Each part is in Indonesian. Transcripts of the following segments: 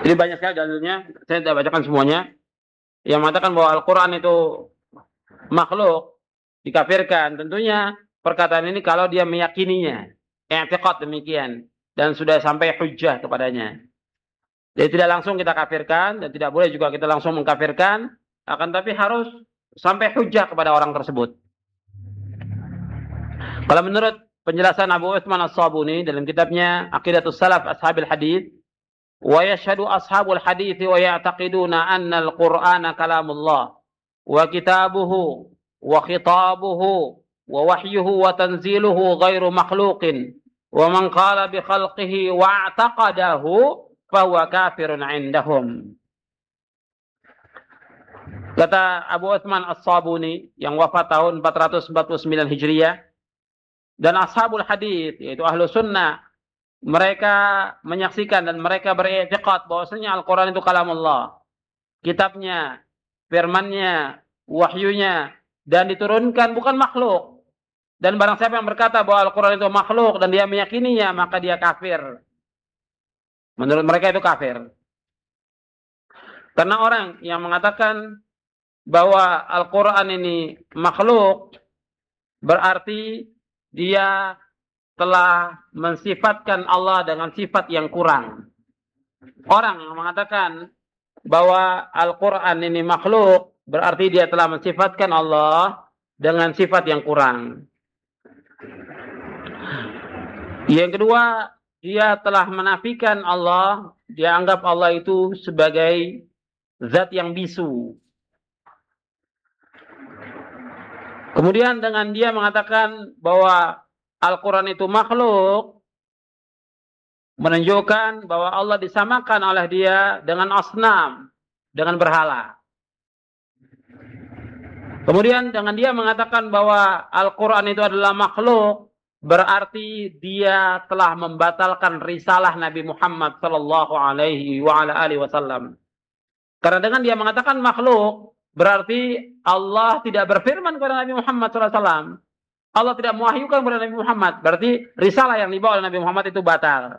Jadi banyak sekali dalilnya, saya tidak bacakan semuanya, yang mengatakan bahwa Al-Quran itu makhluk, dikafirkan. Tentunya perkataan ini kalau dia meyakininya, i'tiqad demikian, dan sudah sampai hujjah kepadanya. Jadi tidak langsung kita kafirkan, dan tidak boleh juga kita langsung mengkafirkan, akan tapi harus sampai hujjah kepada orang tersebut. Kalau menurut penjelasan Abu Utsman As-Sabuni dalam kitabnya Aqidatus Salaf Ashabil Hadits, wa yashhadu ashabul hadits wa ya'taqiduna anna al-Qur'ana kalamullah wa kitabuhu wa khitabuhu wa wahyuhu wa tanziluhu ghairu makhluqin wa man qala bi khalqihi wa i'taqadahu fa huwa kafirun 'indahum. Kata Abu Utsman As-Sabuni yang wafat tahun 449 Hijriah, dan ashabul hadits yaitu ahlu sunnah, mereka menyaksikan dan mereka beriktikad bahwasanya Al-Quran itu kalamullah, kitabnya, firmannya, wahyunya, dan diturunkan bukan makhluk. Dan barang siapa yang berkata bahwa Al-Quran itu makhluk dan dia meyakininya, maka dia kafir. Menurut mereka itu kafir. Karena orang yang mengatakan bahwa Al-Quran ini makhluk, berarti dia telah mensifatkan Allah dengan sifat yang kurang. Orang yang mengatakan bahwa Al-Quran ini makhluk, berarti dia telah mensifatkan Allah dengan sifat yang kurang. Yang kedua, dia telah menafikan Allah, dia anggap Allah itu sebagai zat yang bisu. Kemudian dengan dia mengatakan bahwa Al-Quran itu makhluk, menunjukkan bahwa Allah disamakan oleh dia dengan asnam, dengan berhala. Kemudian dengan dia mengatakan bahwa Al-Quran itu adalah makhluk, berarti dia telah membatalkan risalah Nabi Muhammad sallallahu alaihi wasallam. Karena dengan dia mengatakan makhluk, berarti Allah tidak berfirman kepada Nabi Muhammad sallallahu alaihi wasallam. Allah tidak mewahyukan kepada Nabi Muhammad. Berarti risalah yang dibawa oleh Nabi Muhammad itu batal.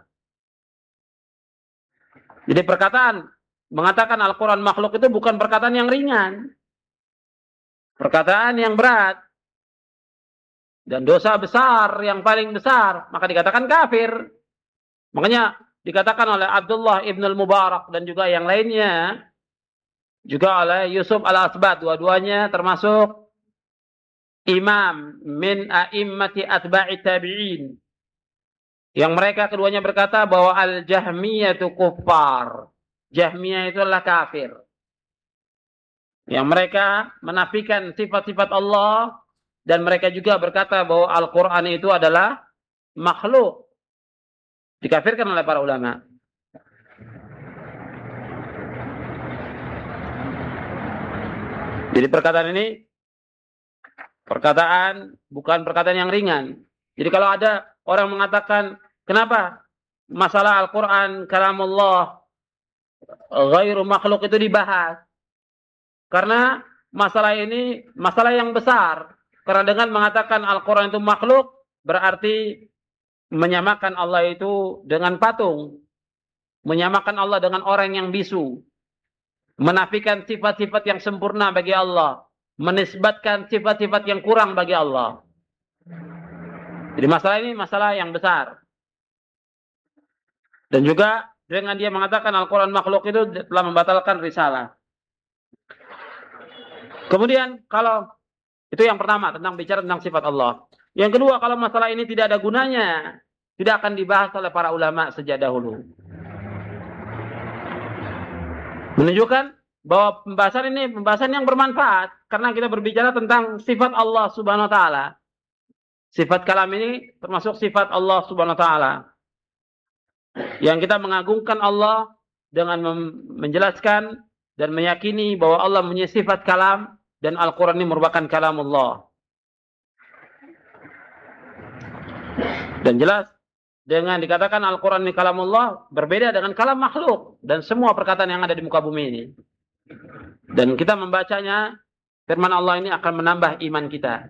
Jadi perkataan mengatakan Al-Quran makhluk itu bukan perkataan yang ringan. Perkataan yang berat. Dan dosa besar yang paling besar. Maka dikatakan kafir. Makanya dikatakan oleh Abdullah ibn al-Mubarak dan juga yang lainnya. Juga oleh Yusuf al-Asbat. Dua-duanya termasuk imam min a'immati atba'i tabi'in. Yang mereka keduanya berkata bahwa al-Jahmiyah itu kuffar. Jahmiyah itu adalah kafir. Yang mereka menafikan sifat-sifat Allah. Dan mereka juga berkata bahwa Al-Quran itu adalah makhluk. Dikafirkan oleh para ulama. Jadi perkataan ini bukan perkataan yang ringan. Jadi kalau ada orang mengatakan, kenapa masalah Al-Quran kalamullah ghairu makhluk itu dibahas? Karena masalah ini masalah yang besar. Karena dengan mengatakan Al-Quran itu makhluk, berarti menyamakan Allah itu dengan patung. Menyamakan Allah dengan orang yang bisu. Menafikan sifat-sifat yang sempurna bagi Allah. Menisbatkan sifat-sifat yang kurang bagi Allah. Jadi masalah ini masalah yang besar. Dan juga dengan dia mengatakan Al-Quran makhluk itu telah membatalkan risalah. Kemudian kalau itu yang pertama tentang bicara tentang sifat Allah. Yang kedua, kalau masalah ini tidak ada gunanya, tidak akan dibahas oleh para ulama sejak dahulu. Menunjukkan bahwa pembahasan ini pembahasan yang bermanfaat karena kita berbicara tentang sifat Allah Subhanahu wa taala. Sifat kalam ini termasuk sifat Allah Subhanahu wa taala. Yang kita mengagungkan Allah dengan menjelaskan dan meyakini bahwa Allah mempunyai sifat kalam dan Al-Quran ini merupakan kalam Allah. Dan jelas dengan dikatakan Al-Quran ini kalam Allah berbeda dengan kalam makhluk dan semua perkataan yang ada di muka bumi ini. Dan kita membacanya, firman Allah ini akan menambah iman kita.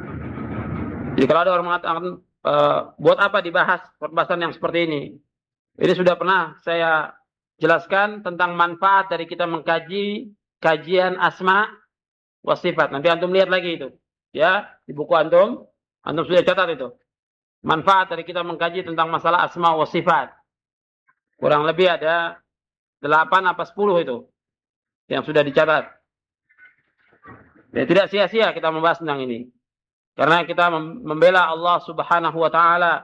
Jadi kalau ada orang mengatakan buat apa dibahas pembahasan yang seperti ini? Ini sudah pernah saya jelaskan tentang manfaat dari kita mengkaji kajian asma wa sifat. Nanti antum lihat lagi itu. Ya, di buku antum sudah catat itu. Manfaat dari kita mengkaji tentang masalah asma wa sifat. Kurang lebih ada 8 apa 10 itu yang sudah dicatat. Ya, tidak sia-sia kita membahas tentang ini. Karena kita membela Allah Subhanahu wa taala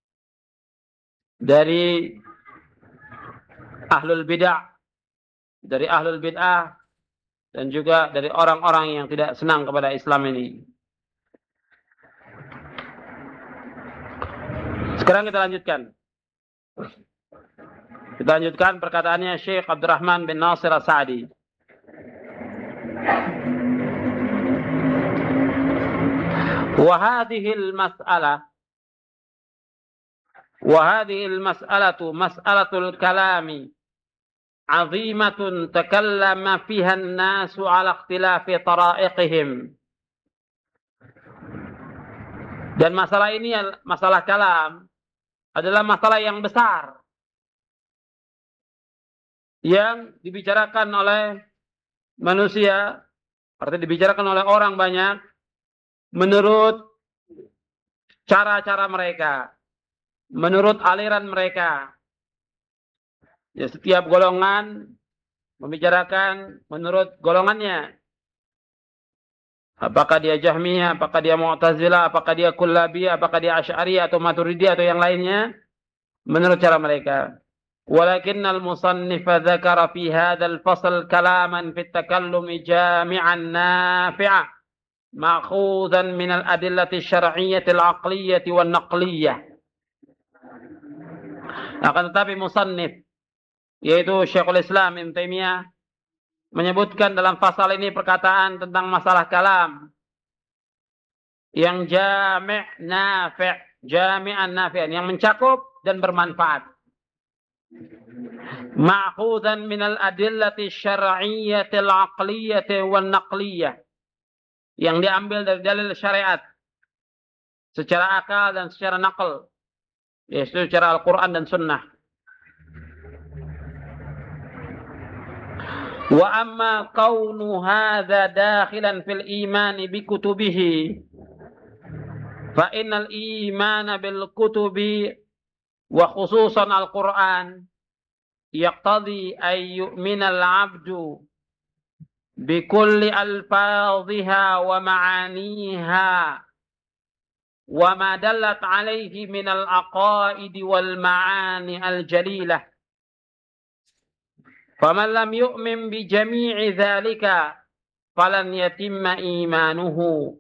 dari ahlul bid'ah, dari ahlul bid'ah dan juga dari orang-orang yang tidak senang kepada Islam ini. Sekarang kita lanjutkan. Kita lanjutkan perkataannya Syekh Abdurrahman bin Nasir As-Sa'di. وهذه المسألة مسألة الكلام عظيمة تكلم فيها الناس على اختلاف طرائقهم. Dan masalah ini, masalah kalam, adalah masalah yang besar yang dibicarakan oleh manusia, artinya dibicarakan oleh orang banyak menurut cara-cara mereka, menurut aliran mereka. Ya, setiap golongan membicarakan menurut golongannya. Apakah dia Jahmiyah, apakah dia Mu'tazilah, apakah dia Kullabiyah, apakah dia Asy'ariyah atau Maturidiyah atau yang lainnya, menurut cara mereka. Walakinnal musannif dzakara fi hadzal fasl kalaman fi at-takallum jami'an nafi'an ma'khudhan min al-adillati asy-syar'iyyati al-'aqliyyati wan-naqliyyah. Akan tetapi musannif, yaitu Syekhul Islam Ibnu Taimiyah, menyebutkan dalam pasal ini perkataan tentang masalah kalam yang jami'an nafi'an, yang mencakup dan bermanfaat. Ma'khudhan minal adillati syar'iyyati al-'aqliyyati wan-naqliyyah, yang diambil dari dalil syariat secara akal dan secara naql, yaitu secara Al-Qur'an dan Sunnah. Wa amma kaunu hadza dakhilan fil iman bi kutubihi fa innal iman bil kutubi wa khususan al-Qur'an yaqtadi ay yu'mina al-'abdu bi kulli alfadhiha wa ma'aniha wa ma dallat 'alayhi min al-aqaid wal ma'ani al-jalilah. Faman lam yu'min bi jami'i dzalika falan yatimma imanuhu.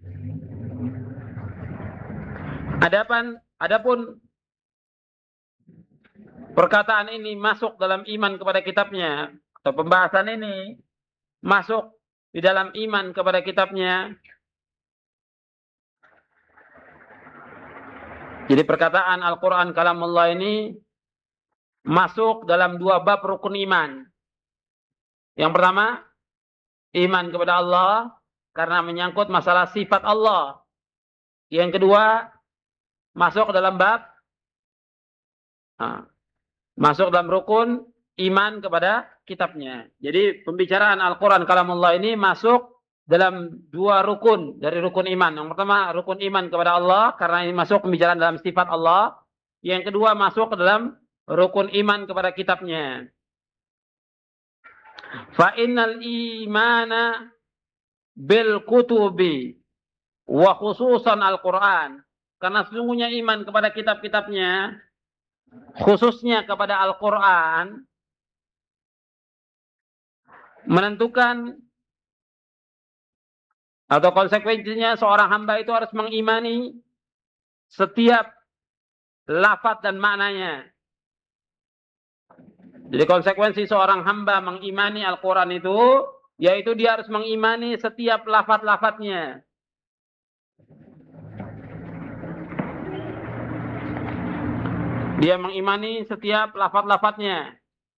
Adapun perkataan ini masuk dalam iman kepada kitabnya, atau pembahasan ini masuk di dalam iman kepada kitabnya. Jadi perkataan Al-Quran kalamullah ini masuk dalam 2 bab rukun iman. Yang pertama, iman kepada Allah karena menyangkut masalah sifat Allah. Yang kedua, masuk dalam bab masuk dalam rukun iman kepada kitabnya. Jadi pembicaraan Al-Quran kalamullah ini masuk dalam 2 rukun dari rukun iman. Yang pertama, rukun iman kepada Allah karena ini masuk pembicaraan dalam sifat Allah. Yang kedua, masuk ke dalam rukun iman kepada kitabnya. Fa innal imana bil kutubi wa khususan Al-Quran. Karena sesungguhnya iman kepada kitab-kitabnya, khususnya kepada Al-Quran, menentukan atau konsekuensinya seorang hamba itu harus mengimani setiap lafaz dan maknanya. Jadi konsekuensi seorang hamba mengimani Al-Quran itu, yaitu dia harus mengimani setiap lafaz-lafaznya. Dia mengimani setiap lafaz-lafaznya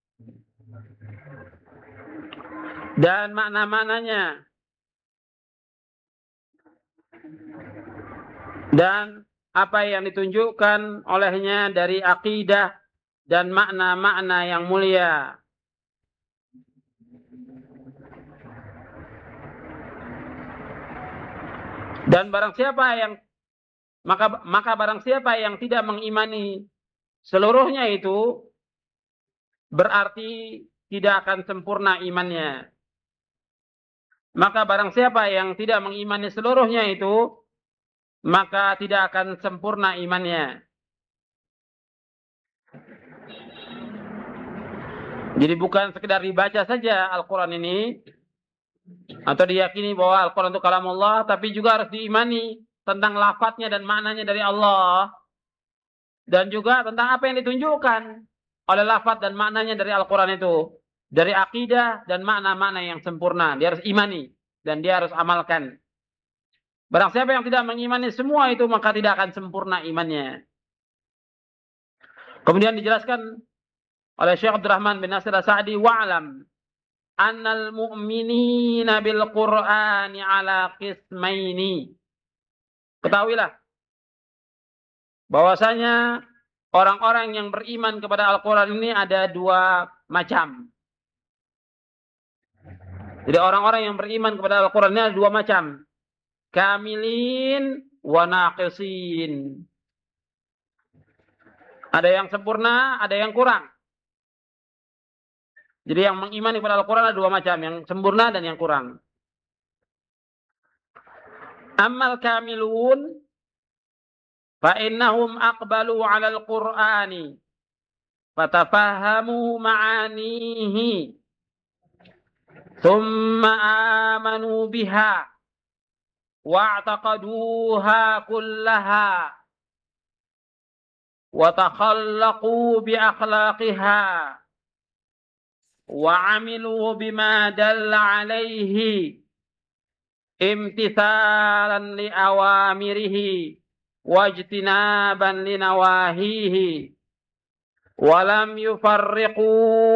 dan makna-maknanya, dan apa yang ditunjukkan olehnya dari akidah dan makna-makna yang mulia. Dan barang siapa yang maka barang siapa yang tidak mengimani seluruhnya itu berarti tidak akan sempurna imannya. Maka barang siapa yang tidak mengimani seluruhnya itu maka tidak akan sempurna imannya. Jadi bukan sekedar dibaca saja Al-Quran ini, atau diyakini bahwa Al-Quran itu kalamullah, tapi juga harus diimani tentang lafadznya dan maknanya dari Allah. Dan juga tentang apa yang ditunjukkan oleh lafadz dan maknanya dari Al-Quran itu. Dari akidah dan makna-makna yang sempurna. Dia harus imani dan dia harus amalkan. Barang siapa yang tidak mengimani semua itu, maka tidak akan sempurna imannya. Kemudian dijelaskan oleh Syekh Abdurrahman bin Nasir As-Sa'di, wa'lam annal mu'minina bil Qur'ani ala qismaini. Ketahuilah bahwasanya orang-orang yang beriman kepada Al-Quran ini ada dua macam. Jadi orang-orang yang beriman kepada Al-Quran ini ada dua macam. Kamilin wa naqisin. Ada yang sempurna, ada yang kurang. Jadi yang mengimani kepada Al-Quran ada dua macam, yang sempurna dan yang kurang. Ammal kamilun fa innahum aqbalu 'ala al-Qur'ani fatafahamu ma'anihi thumma amanu biha wa'taqaduha kullaha wa takhallaqu bi akhlaqiha wa 'amilu bima dalla 'alaihi imtithalan li awamirihi wajtinaban li nawahihi wa lam yufarriqu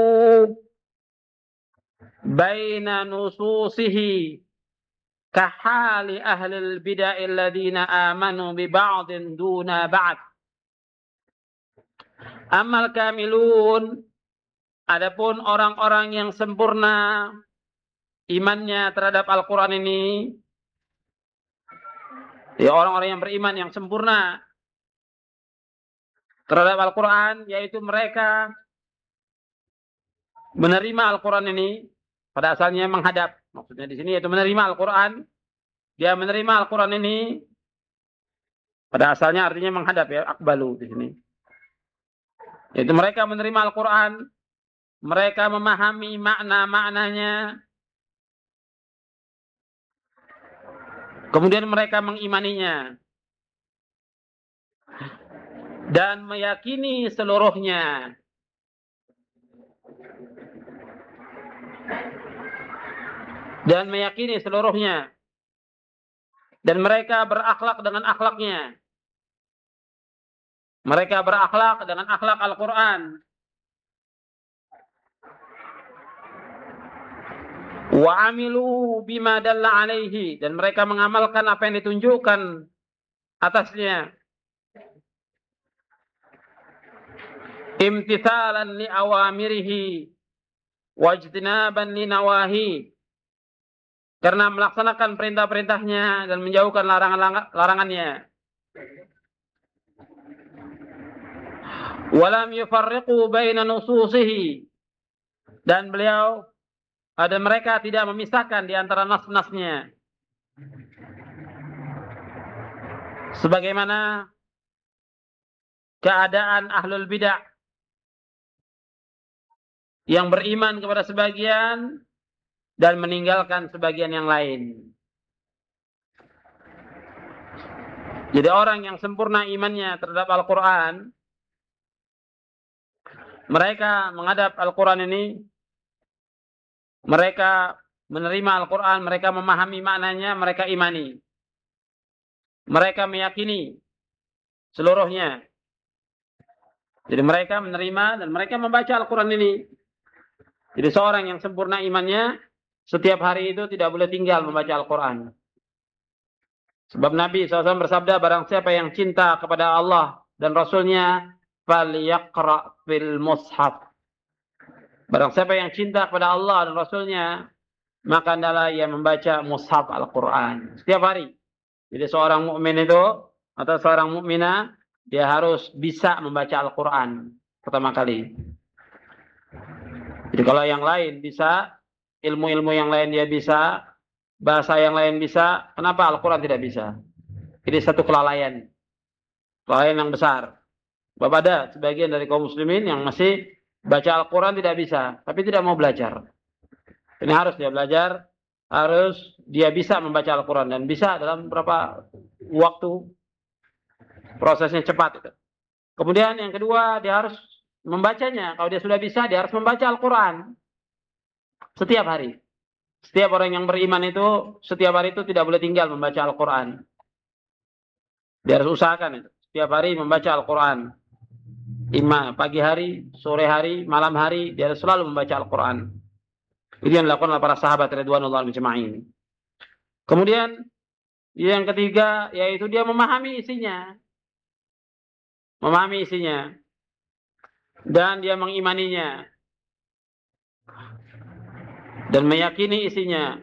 baina nususihi kahali ahli al-bid'ah alladziina amanu bi ba'din duna ba'd. Amal kamilun, adapun orang-orang yang sempurna imannya terhadap Al-Quran ini, ya orang-orang yang beriman yang sempurna terhadap Al-Quran, yaitu mereka menerima Al-Quran ini pada asalnya menghadap. Maksudnya di sini yaitu menerima Al-Quran. Dia menerima Al-Quran ini pada asalnya artinya menghadap, ya, akbalu di sini. Yaitu mereka menerima Al-Quran, mereka memahami makna-maknanya, kemudian mereka mengimaninya dan meyakini seluruhnya. Dan meyakini seluruhnya. Dan mereka berakhlak dengan akhlaknya. Mereka berakhlak dengan akhlak Al-Quran. Wa amilu bima dalla alaihi, dan mereka mengamalkan apa yang ditunjukkan atasnya. Imtithalan li awamirihi wajtinaban li nawahi, karena melaksanakan perintah-perintahnya dan menjauhkan larangannya. Walam yufarriqu baina nususihi, dan mereka tidak memisahkan di antara nas-nasnya. Sebagaimana keadaan ahlul bidah yang beriman kepada sebagian dan meninggalkan sebagian yang lain. Jadi orang yang sempurna imannya terhadap Al-Quran, mereka menghadap Al-Quran ini, mereka menerima Al-Quran, mereka memahami maknanya, mereka imani. Mereka meyakini seluruhnya. Jadi mereka menerima dan mereka membaca Al-Quran ini. Jadi seorang yang sempurna imannya, setiap hari itu tidak boleh tinggal membaca Al-Quran. Sebab Nabi SAW bersabda, barang siapa yang cinta kepada Allah dan Rasulnya, falyaqra fil mushaf. Barang siapa yang cinta kepada Allah dan Rasulnya, maka adalah ia membaca mushaf Al-Quran setiap hari. Jadi seorang mukmin itu atau seorang mukminah, dia harus bisa membaca Al-Quran pertama kali. Jadi kalau yang lain bisa, ilmu-ilmu yang lain dia bisa, bahasa yang lain bisa, kenapa Al-Quran tidak bisa? Ini satu kelalaian yang besar. Bapak ada sebagian dari kaum muslimin yang masih baca Al-Quran tidak bisa, tapi tidak mau belajar. Ini harus dia belajar, harus dia bisa membaca Al-Quran dan bisa dalam beberapa waktu, prosesnya cepat itu. Kemudian yang kedua, dia harus membacanya. Kalau dia sudah bisa, dia harus membaca Al-Quran setiap hari. Setiap orang yang beriman itu setiap hari itu tidak boleh tinggal membaca Al-Quran. Dia harus usahakan itu. Setiap hari membaca Al-Quran. Pagi hari, sore hari, malam hari, dia harus selalu membaca Al-Quran. Itu yang dilakukan oleh para sahabat radhiyallahu anhum ajma'in. Kemudian yang ketiga yaitu dia memahami isinya. Memahami isinya. Dan dia mengimaninya. Dan meyakini isinya.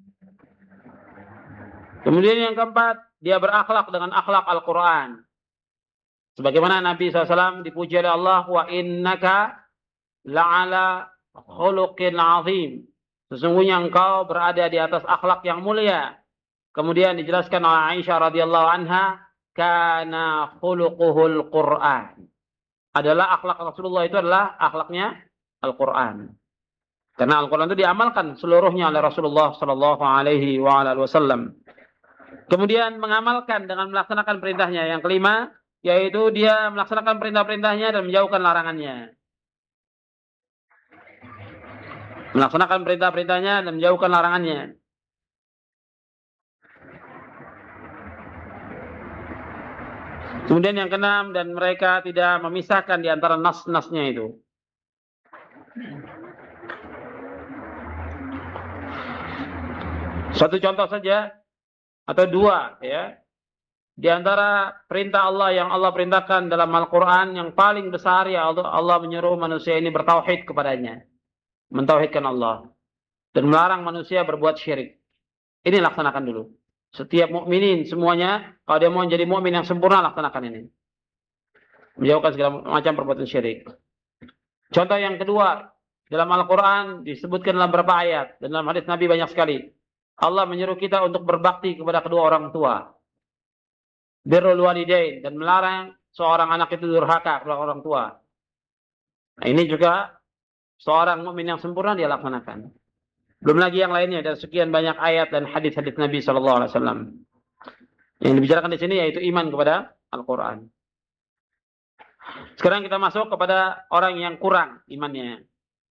Kemudian yang keempat, dia berakhlak dengan akhlak Al-Quran. Sebagaimana Nabi SAW dipuji oleh Allah, wa innaka la'ala khuluqin azim. Sesungguhnya engkau berada di atas akhlak yang mulia. Kemudian dijelaskan oleh Aisyah radhiyallahu anha, kana khuluquhul Qur'an. Adalah akhlak Rasulullah itu adalah akhlaknya Al-Quran. Karena Al-Quran itu diamalkan seluruhnya oleh Rasulullah sallallahu alaihi wasallam. Kemudian mengamalkan dengan melaksanakan perintahnya. Yang kelima, yaitu dia melaksanakan perintah-perintahnya dan menjauhkan larangannya. Melaksanakan perintah-perintahnya dan menjauhkan larangannya. Kemudian yang keenam, dan mereka tidak memisahkan di antara nas-nasnya itu. Satu contoh saja, atau dua ya. Di antara perintah Allah yang Allah perintahkan dalam Al-Quran yang paling besar, ya Allah menyuruh manusia ini bertauhid kepadanya. Mentauhidkan Allah. Dan melarang manusia berbuat syirik. Ini laksanakan dulu. Setiap mukminin semuanya, kalau dia mau menjadi mukmin yang sempurna, laksanakan ini. Menjauhkan segala macam perbuatan syirik. Contoh yang kedua, dalam Al-Quran disebutkan dalam beberapa ayat. Dan dalam hadis Nabi banyak sekali. Allah menyuruh kita untuk berbakti kepada kedua orang tua. Birrul walidain, dan melarang seorang anak itu durhaka kepada orang tua. Nah, ini juga seorang mukmin yang sempurna dia laksanakan. Belum lagi yang lainnya dari sekian banyak ayat dan hadis-hadis Nabi sallallahu alaihi wasallam. Yang dibicarakan di sini yaitu iman kepada Al-Qur'an. Sekarang kita masuk kepada orang yang kurang imannya.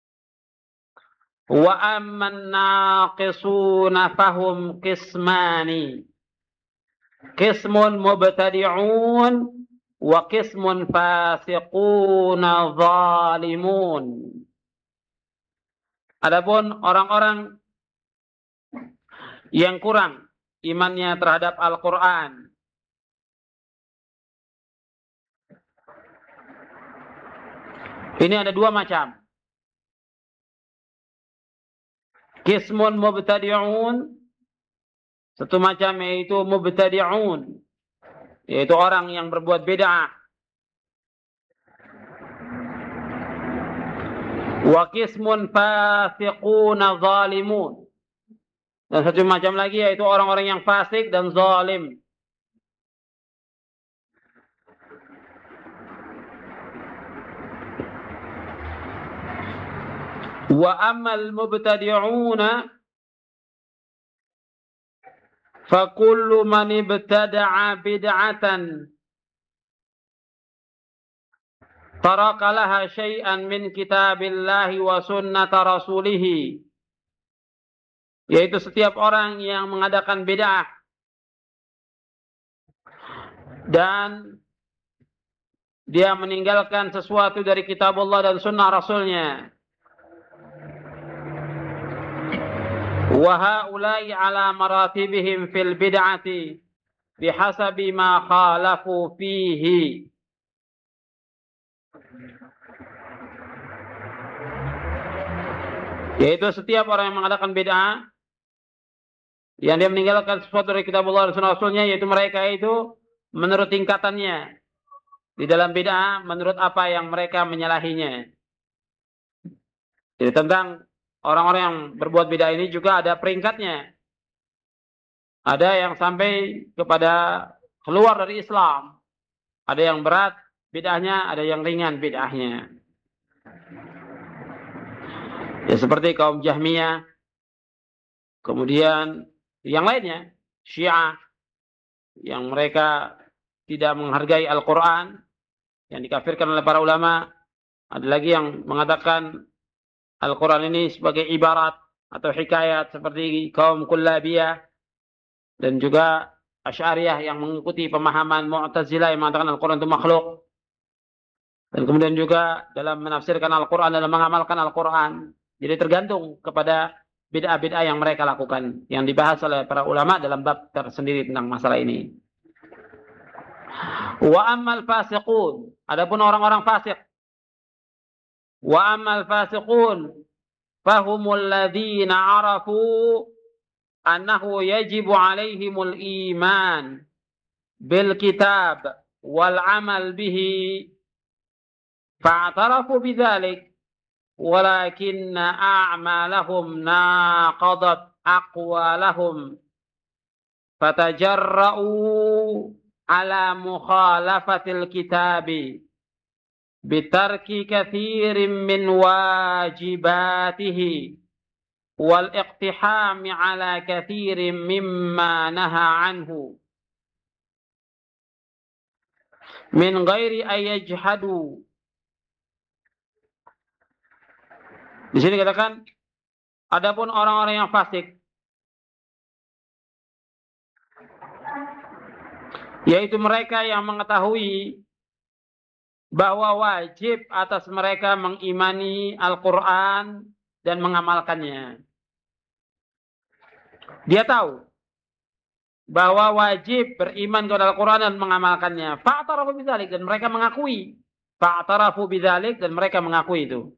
Wa amman naqisuna fahum qismani. Qismun mubtadi'un wa qismun fasiquna zalimun. Adapun orang-orang yang kurang imannya terhadap Al-Quran, ini ada dua macam. Qismun mubtadi'un, satu macam yaitu mubtadi'un, yaitu orang yang berbuat bid'ah. Wa qismun fasiquna zalimun. Dan satu macam lagi yaitu orang-orang yang fasik dan zalim. Wa ammal mubtadi'una fa kullu man ibtada'a bid'atan taraka laha syai'an min kitabillahi wa sunnata rasulih, yaitu setiap orang yang mengadakan bid'ah dan dia meninggalkan sesuatu dari kitab Allah dan sunnah rasulnya. Wa haula'i ala maratibihim fil bid'ati bihasabi ma khalafu fihi. Yaitu setiap orang yang mengadakan bid'ah, yang dia meninggalkan sesuatu dari kitab Allah dan sunnah Rasulnya, yaitu mereka itu menurut tingkatannya di dalam bid'ah, menurut apa yang mereka menyalahinya. Jadi tentang orang-orang yang berbuat bid'ah ini juga ada peringkatnya. Ada yang sampai kepada keluar dari Islam. Ada yang berat bid'ahnya, ada yang ringan bid'ahnya. Ya seperti kaum Jahmiyah, kemudian yang lainnya, Syiah, yang mereka tidak menghargai Al-Quran, yang dikafirkan oleh para ulama. Ada lagi yang mengatakan Al-Quran ini sebagai ibarat atau hikayat, seperti kaum Kullabiyah, dan juga Asy'ariyah yang mengikuti pemahaman Mu'tazilah yang mengatakan Al-Quran itu makhluk. Dan kemudian juga dalam menafsirkan Al-Quran, dalam mengamalkan Al-Quran. Jadi tergantung kepada bid'ah-bid'ah yang mereka lakukan, yang dibahas oleh para ulama dalam bab tersendiri tentang masalah ini. Wa ammal fasiqun, adapun orang-orang fasik. Wa ammal fasiqun fahumul ladzina arafu annahu yajibu alaihimul iman bil kitab wal amal bihi fa'tarafu bidzalik walakin a'malahum naqadat aqwalahum fatajarra'u ala mukhalafatil kitabi bitarki katsirin min wajibatihi wal iqtihami ala katsirin mimma naha anhu min ghairi ayajhadu. Di sini katakan, adapun orang-orang yang fasik, yaitu mereka yang mengetahui bahwa wajib atas mereka mengimani Al-Quran dan mengamalkannya. Dia tahu bahwa wajib beriman kepada Al-Quran dan mengamalkannya. Fa'tarafu bidzalik, dan mereka mengakui. Fa'tarafu bidzalik, dan mereka mengakui itu.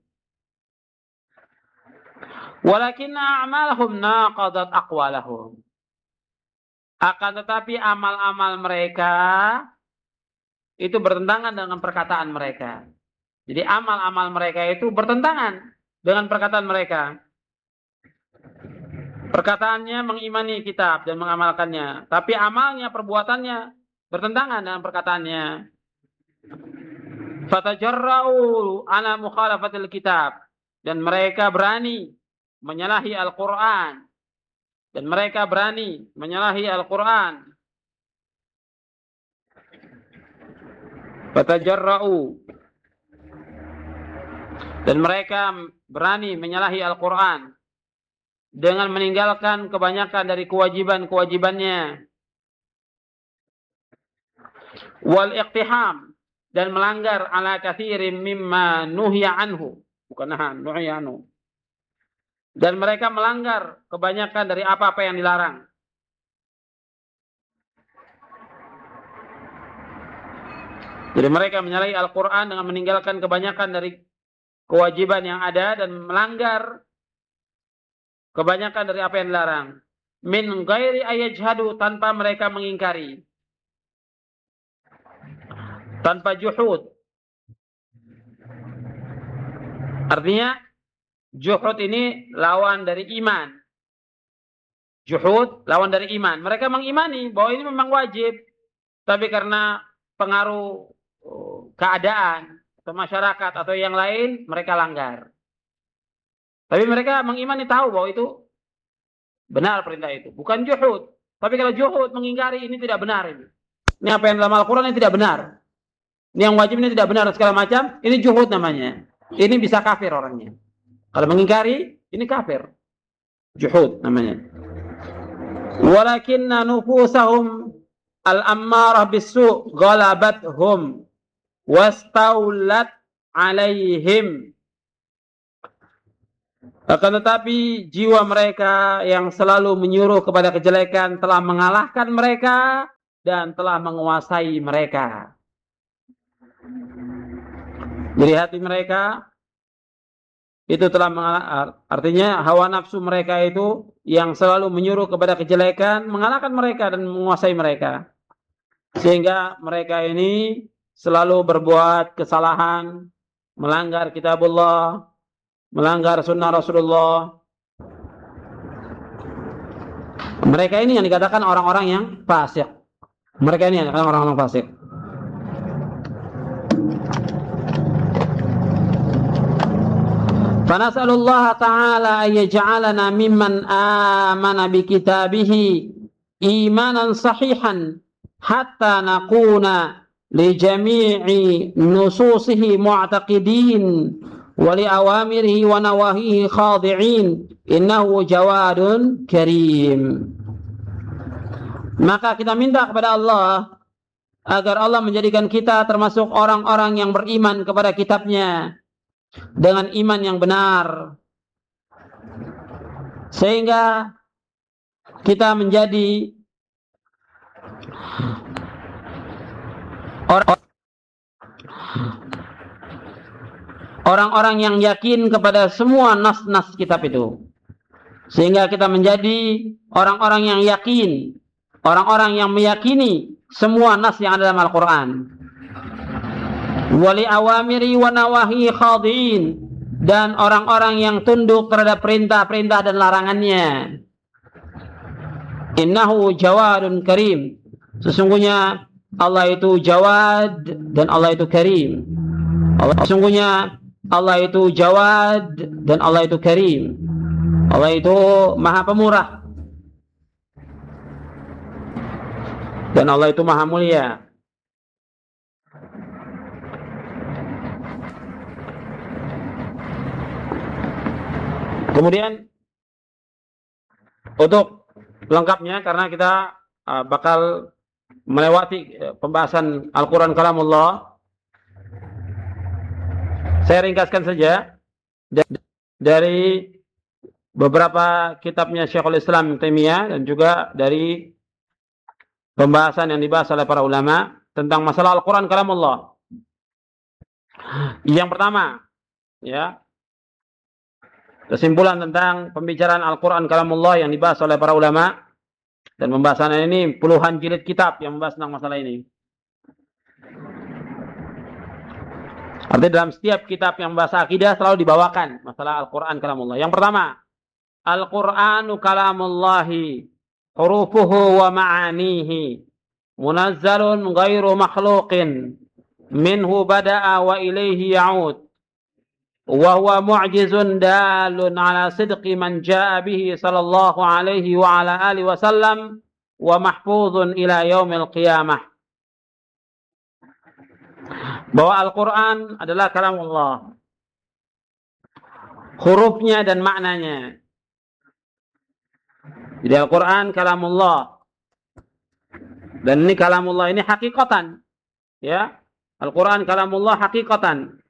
Walakin a'malahum naqadat aqwalahum. Akan tetapi amal-amal mereka itu bertentangan dengan perkataan mereka. Jadi amal-amal mereka itu bertentangan dengan perkataan mereka. Perkataannya mengimani kitab dan mengamalkannya, tapi amalnya, perbuatannya bertentangan dengan perkataannya. Fatajarra'u ala mukhalafatil kitab, dan mereka berani menyalahi Al-Quran. Dan mereka berani menyalahi Al-Quran. Fatajarra'u, dan mereka berani menyalahi Al-Quran dengan meninggalkan kebanyakan dari kewajiban-kewajibannya. Wal iqtiham, dan melanggar ala katsirin mimma nuhiya anhu. Bukan nuhiya anhu. Dan mereka melanggar kebanyakan dari apa-apa yang dilarang. Jadi mereka menyalahi Al-Quran dengan meninggalkan kebanyakan dari kewajiban yang ada dan melanggar kebanyakan dari apa yang dilarang. Min ghairi ayajhadu, tanpa mereka mengingkari. Tanpa juhud. Artinya juhud ini lawan dari iman. Juhud lawan dari iman. Mereka mengimani bahwa ini memang wajib, tapi karena pengaruh keadaan atau masyarakat atau yang lain, mereka langgar. Tapi mereka mengimani, tahu bahwa itu benar perintah itu. Bukan juhud. Tapi kalau juhud, mengingkari, ini tidak benar ini. Ini apa yang dalam Al-Quran ini tidak benar. Ini yang wajib ini tidak benar segala macam. Ini juhud namanya. Ini bisa kafir orangnya. Kalau mengingkari, ini kafir. Juhud namanya. Walakinna nufusahum al-ammarah bis-su' ghalabathum wastaulat alaihim. Akan tetapi jiwa mereka yang selalu menyuruh kepada kejelekan telah mengalahkan mereka dan telah menguasai mereka. Jadi hati mereka itu telah artinya hawa nafsu mereka itu yang selalu menyuruh kepada kejelekan mengalahkan mereka dan menguasai mereka. Sehingga mereka ini selalu berbuat kesalahan, melanggar kitabullah, melanggar sunnah Rasulullah. Mereka ini yang dikatakan orang-orang yang fasik. Mereka ini yang dikatakan orang-orang fasik. Fanas'alullah ta'ala ayyaj'alana mimman amana bikitabihi imanan sahihan hatta nakuna li jami'i nususihi mu'taqidin wa li awamirihi wa nawahihi khadi'in innahu jawadun karim. Maka kita minta kepada Allah agar Allah menjadikan kita termasuk orang-orang yang beriman kepada kitabnya dengan iman yang benar, sehingga kita menjadi orang-orang yang yakin kepada semua nas-nas kitab itu, sehingga kita menjadi orang-orang yang yakin, orang-orang yang meyakini semua nas yang ada dalam Al-Quran. Wali awamiri wa nawahi khadiin, dan orang-orang yang tunduk terhadap perintah-perintah dan larangannya. Innahu jawadun karim, sesungguhnya Allah itu jawad dan Allah itu karim. Sesungguhnya Allah itu jawad dan Allah itu karim. Allah itu maha pemurah dan Allah itu maha mulia. Kemudian untuk lengkapnya, karena kita bakal melewati pembahasan Al-Quran Kalamullah, saya ringkaskan saja dari beberapa kitabnya Syekhul Islam Taimiyah dan juga dari pembahasan yang dibahas oleh para ulama tentang masalah Al-Quran Kalamullah. Yang pertama, ya, kesimpulan tentang pembicaraan Al-Quran Kalamullah yang dibahas oleh para ulama, dan pembahasan ini puluhan jilid kitab yang membahas tentang masalah ini. Artinya dalam setiap kitab yang membahas akidah selalu dibawakan masalah Al-Quran Kalamullah. Yang pertama, Al-Quranu Kalamullahi hurufuhu wa ma'anihi munazzalun ghairu makhluqin minhu bada'a wa ilaihi ya'ud wa huwa mu'jizun dalun ala sidqi man ja'a bihi sallallahu alaihi wa ala alihi wa sallam wa mahfuzun ila yaumil qiyamah. Bahwa Al-Quran adalah kalamullah, hurufnya dan maknanya. Jadi Al-Quran kalamullah, dan ini kalamullah ini hakikatan, ya, Al-Quran kalamullah hakikatan.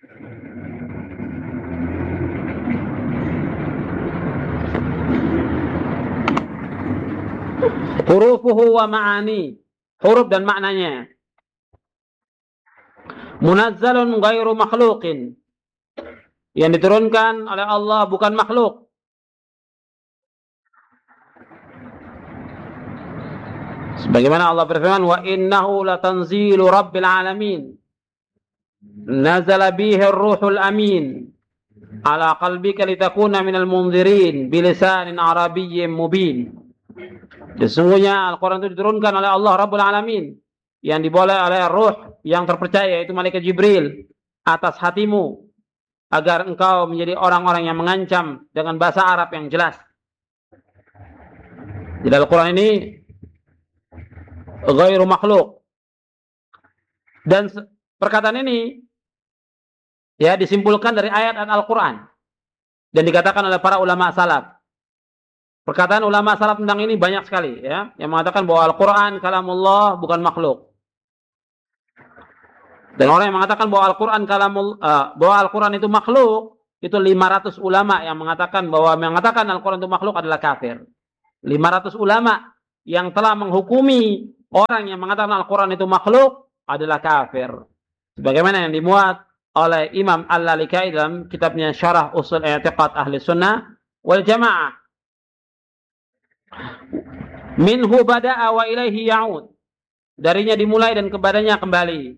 Hurufuhu wa ma'ani, huruf dan maknanya. Munazzalun ghairu makhluqin, yang diturunkan oleh Allah bukan makhluk. Sebagaimana Allah berfirman, wa innahu latanzilu rabbil alamin nazala bihi ar-ruhul amin ala qalbika litakuna minal munzirin bilisanin arabiyyin mubin. Sesungguhnya Al-Quran itu diturunkan oleh Allah Rabbul Alamin, yang dibawa oleh ruh yang terpercaya, yaitu malaikat Jibril, atas hatimu, agar engkau menjadi orang-orang yang mengancam dengan bahasa Arab yang jelas. Jadi Al-Quran ini ghairu makhluk. Dan perkataan ini, ya, disimpulkan dari ayat-ayat Al-Quran dan dikatakan oleh para ulama salaf. Perkataan ulama salaf tentang ini banyak sekali, ya, yang mengatakan bahwa Al-Quran kalamullah bukan makhluk. Dan orang yang mengatakan bahwa Al-Quran bahwa Al-Quran itu makhluk, itu 500 ulama yang mengatakan Al-Quran itu makhluk adalah kafir. 500 ulama yang telah menghukumi orang yang mengatakan Al-Quran itu makhluk adalah kafir. Sebagaimana yang dimuat oleh Imam Al-Lalikai dalam kitabnya Syarah Usul I'tiqad Ahli Sunnah wal Jamaah. Minhu bada'a wa ilaihi ya'ud. Darinya dimulai dan kepadanya kembali.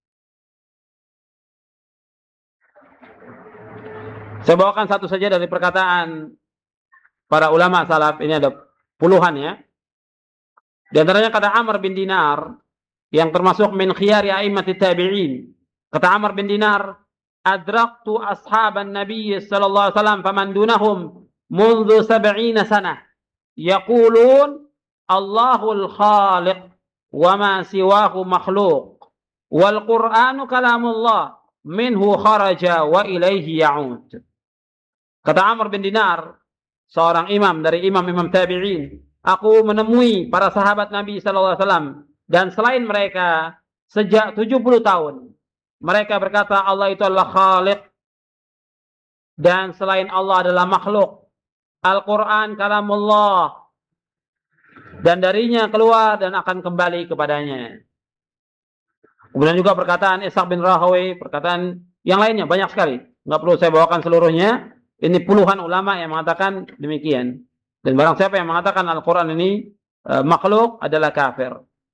Saya bawakan satu saja dari perkataan para ulama salaf. Ini ada puluhan ya. Di antaranya kata Amr bin Dinar yang termasuk min khiyari a'immati tabi'in. Kata Amr bin Dinar, adraktu ashaban Nabi sallallahu alaihi wasallam faman dunahum mundu 70 sanah yaqulun Allahul khaliq wa ma siwahu makhluq wal Qur'anu kalamullah minhu kharaja wa ilaihi ya'ud. Kata Amr bin Dinar, seorang imam dari imam-imam tabi'in, aku menemui para sahabat Nabi sallallahu alaihi wasallam dan selain mereka sejak 70 tahun. Mereka berkata Allah itu adalah khaliq dan selain Allah adalah makhluk. Al-Quran kalamullah dan darinya keluar dan akan kembali kepadanya. Kemudian juga perkataan Ishaq bin Rahawi, perkataan yang lainnya banyak sekali. Nggak perlu saya bawakan seluruhnya. Ini puluhan ulama yang mengatakan demikian. Dan barang siapa yang mengatakan Al-Quran ini makhluk adalah kafir.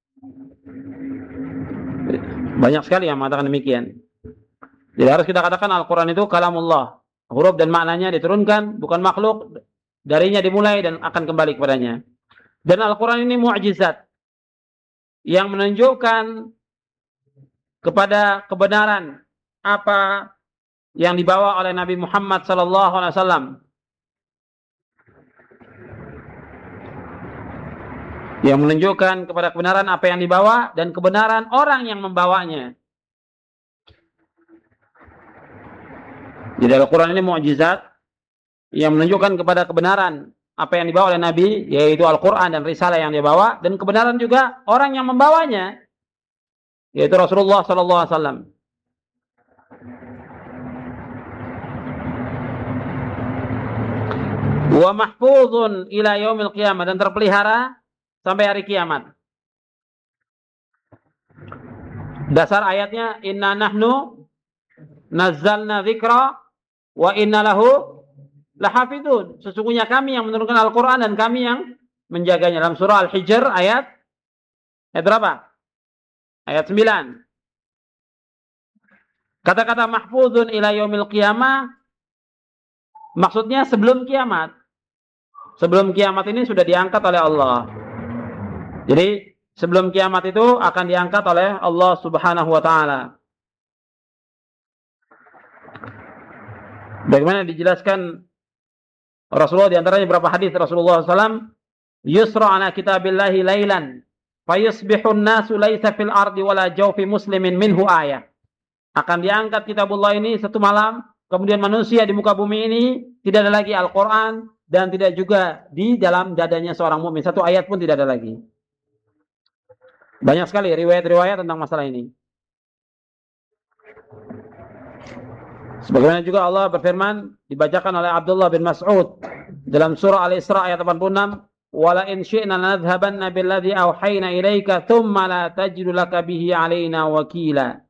Banyak sekali yang mengatakan demikian. Jadi harus kita katakan Al-Quran itu kalamullah. Huruf dan maknanya diturunkan, bukan makhluk. Darinya dimulai dan akan kembali kepadanya. Dan Al-Quran ini mu'jizat. Yang menunjukkan kepada kebenaran apa yang dibawa oleh Nabi Muhammad SAW. Yang menunjukkan kepada kebenaran apa yang dibawa dan kebenaran orang yang membawanya. Jadi Al-Quran ini mukjizat yang menunjukkan kepada kebenaran apa yang dibawa oleh Nabi, yaitu Al-Quran dan risalah yang dia bawa, dan kebenaran juga orang yang membawanya, yaitu Rasulullah SAW. Wa mahfuzun ila yaumil qiyamah, dan terpelihara sampai hari kiamat. Dasar ayatnya inna nahnu nazzalna dzikra wa inna lahu lahafizun. Sesungguhnya kami yang menurunkan Al-Qur'an dan kami yang menjaganya. Dalam surah Al-Hijr ayat berapa? Ayat 9. Kata-kata mahfuzun ila yaumil qiyamah maksudnya sebelum kiamat. Sebelum kiamat ini sudah diangkat oleh Allah. Jadi sebelum kiamat itu akan diangkat oleh Allah Subhanahu wa taala. Bagaimana dijelaskan Rasulullah di antaranya beberapa hadis Rasulullah SAW, yusra ala kitabillahi lailan fayusbihun nasu laisa fil ardi wala jawfi muslimin minhu ayah. Akan diangkat kitabullah ini satu malam, kemudian manusia di muka bumi ini tidak ada lagi Al-Quran dan tidak juga di dalam dadanya seorang mukmin. Satu ayat pun tidak ada lagi. Banyak sekali riwayat-riwayat tentang masalah ini. Sebagaimana juga Allah berfirman, dibacakan oleh Abdullah bin Mas'ud dalam surah Al-Isra ayat 86, "Wala in syi'na lanadhhabanna billadzi awhayna ilaika tsumma la tajidu laka bihi 'alaina wakila."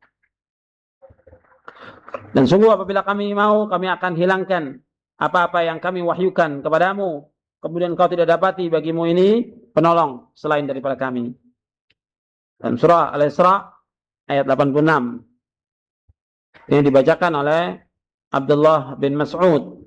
Dan sungguh apabila kami mau, kami akan hilangkan apa-apa yang kami wahyukan kepadamu, kemudian kau tidak dapati bagimu ini penolong selain daripada kami. Dalam surah Al-Isra ayat 86. Ini dibacakan oleh Abdullah bin Mas'ud.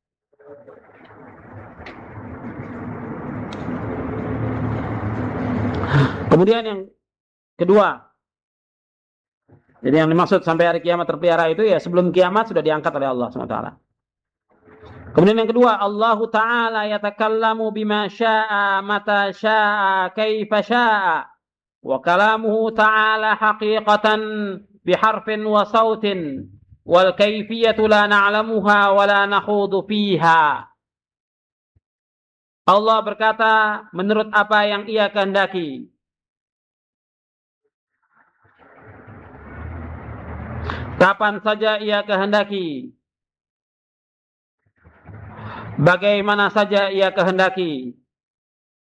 Kemudian yang kedua, jadi yang dimaksud sampai hari kiamat terpelihara itu ya sebelum kiamat sudah diangkat oleh Allah SWT. Kemudian yang kedua, Allah Ta'ala yatakallamu bima sya'a mata sya'a kaifa sya'a. Wa kalamuhu ta'ala haqiqatan biharfin wa sautin wal kaifiyatu la na'lamuha wa la nakhudu fiha. Allah berkata menurut apa yang ia kehendaki. Kapan saja ia kehendaki. Bagaimana saja ia kehendaki.